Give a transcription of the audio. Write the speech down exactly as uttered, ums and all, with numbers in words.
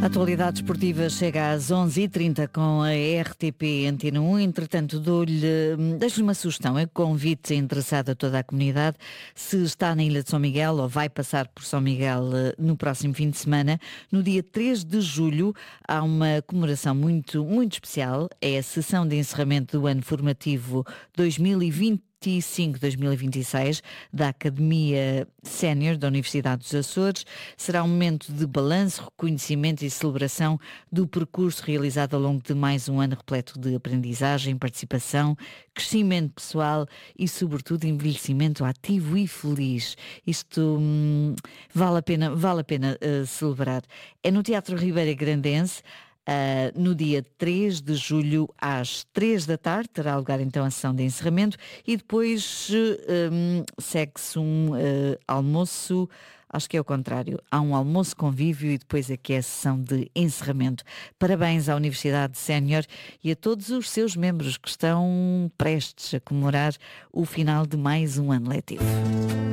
A atualidade esportiva chega às onze e trinta com a R T P Antena um. Entretanto, dou-lhe, deixo-lhe uma sugestão. É convite interessado a toda a comunidade. Se está na Ilha de São Miguel ou vai passar por São Miguel no próximo fim de semana, no dia três de julho há uma comemoração muito, muito especial. É a sessão de encerramento do ano formativo dois mil e vinte e cinco, dois mil e vinte e seis da Academia Sénior da Universidade dos Açores. Será um momento de balanço, reconhecimento e celebração do percurso realizado ao longo de mais um ano repleto de aprendizagem, participação, crescimento pessoal e, sobretudo, envelhecimento ativo e feliz. Isto hum, vale a pena, vale a pena uh, celebrar. É no Teatro Ribeira Grandense. Uh, no dia três de julho às três da tarde terá lugar então a sessão de encerramento e depois uh, um, segue-se um uh, almoço, acho que é o contrário, há um almoço convívio e depois aqui é a sessão de encerramento. Parabéns à Universidade Sénior e a todos os seus membros que estão prestes a comemorar o final de mais um ano letivo.